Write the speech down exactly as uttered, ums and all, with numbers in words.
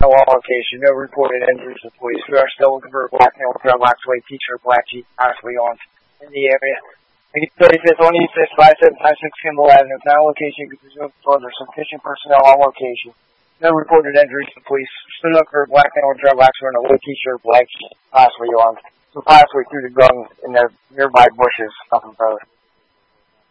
No location, no reported injuries to police. We are still looking for a black male with dreadlocks, white t-shirt, black jeep, possibly on in the area. thirty-fifth, one eighty-six, five seven five six Kimball Avenue. Now location, you can presume further. Sufficient personnel on location. No reported injuries to police. Still looking for a black male with dreadlocks wearing a white t-shirt, black jeep, possibly on. So possibly through the gun in the nearby bushes. Nothing further.